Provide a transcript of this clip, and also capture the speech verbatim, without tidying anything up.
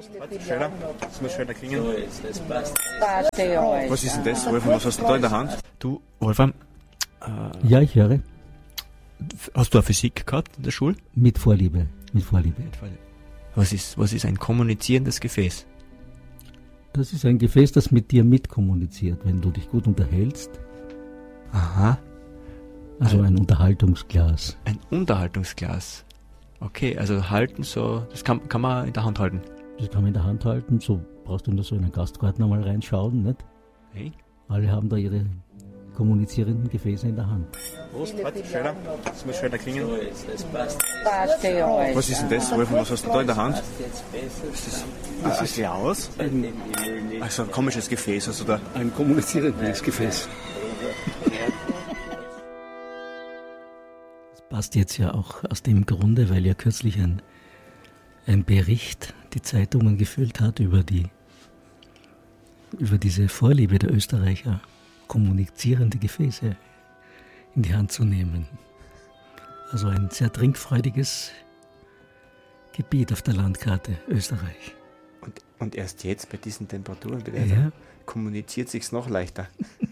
Schöner. Das muss schöner klingen. So ist es, passt. Was ist denn das, Wolfram? Was hast du da in der Hand? Du, Wolfram, äh, Ja, ich höre. hast du auch Physik gehabt in der Schule? Mit Vorliebe. Mit Vorliebe. Was ist, was ist ein kommunizierendes Gefäß? Das ist ein Gefäß, das mit dir mitkommuniziert, wenn du dich gut unterhältst. Aha. Also Ein- ein Unterhaltungsglas. Ein Unterhaltungsglas. Okay, also halten so, das kann, kann man in der Hand halten. Das kann man in der Hand halten. So brauchst du nur so in einen Gastgarten einmal reinschauen, nicht? Hey. Alle haben da ihre kommunizierenden Gefäße in der Hand. Prost, warte, schöner. Das muss schöner klingen. So ist es, passt. Was ist denn das, Wolfram? Was hast du da in der Hand? Passt jetzt besser. Das ist Glas? Nimm die Müll nicht. Also ein komisches Gefäß, also da. Ein kommunizierendes Gefäß. Das passt jetzt ja auch aus dem Grunde, weil ja kürzlich ein, ein Bericht die Zeitungen gefüllt hat über die über diese Vorliebe der Österreicher, kommunizierende Gefäße in die Hand zu nehmen. Also ein sehr trinkfreudiges Gebiet auf der Landkarte Österreich. Und, und erst jetzt bei diesen Temperaturen, bitte, Ja. kommuniziert sich's noch leichter.